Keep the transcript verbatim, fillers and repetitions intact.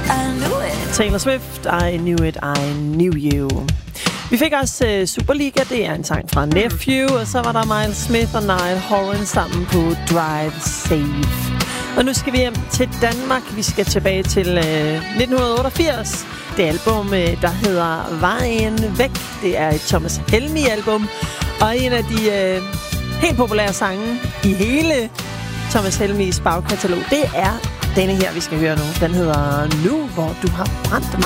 I knew it. Taylor Swift, I Knew It, I Knew You. Vi fik også uh, Superliga, det er en sang fra Nephew, og så var der Miles Smith og Niall Horan sammen på Drive Safe. Og nu skal vi hjem til Danmark. Vi skal tilbage til uh, nitten otteogfirs. Det album, uh, der hedder Vejen Væk. Det er et Thomas Helmig-album, og en af de uh, helt populære sange i hele Thomas Helmigs bagkatalog, det er denne her, vi skal høre nu. Den hedder Nu, hvor du har brændt mig.